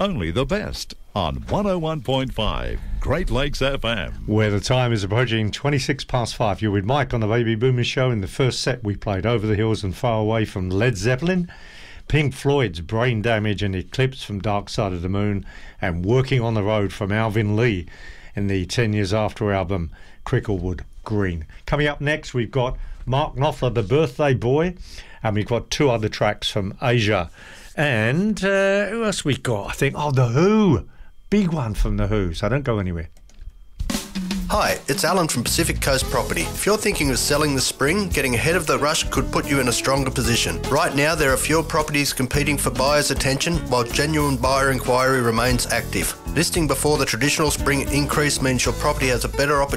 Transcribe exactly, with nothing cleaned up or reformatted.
only the best on one oh one point five Great Lakes F M. Where the time is approaching twenty-six past five. You're with Mike on the Baby Boomer Show. In the first set, we played Over the Hills and Far Away from Led Zeppelin, Pink Floyd's Brain Damage and Eclipse from Dark Side of the Moon, and Working on the Road from Alvin Lee in the ten Years After album, Cricklewood Green. Coming up next, we've got Mark Knopfler, The Birthday Boy, and we've got two other tracks from Asia. And uh, who else we got? I think, oh, The Who. Big one from The Who, so don't go anywhere. Hi, it's Alan from Pacific Coast Property. If you're thinking of selling this spring, getting ahead of the rush could put you in a stronger position. Right now, there are fewer properties competing for buyers' attention, while genuine buyer inquiry remains active. Listing before the traditional spring increase means your property has a better opportunity